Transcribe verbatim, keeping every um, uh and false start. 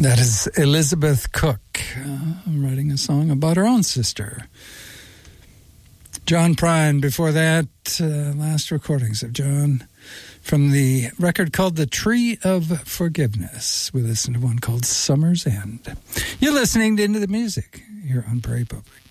That is Elizabeth Cook, uh, writing a song about her own sister. John Prine, before that, uh, last recordings of John from the record called The Tree of Forgiveness. We listened to one called Summer's End. You're listening to Into the Music here on Prairie Public.